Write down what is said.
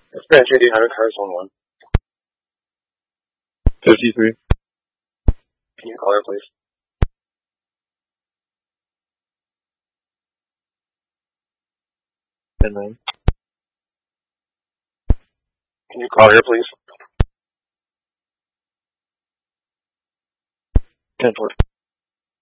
Branch 800 cars 11. 53. Can you call her, please? And then Can you call her, please? 10-4.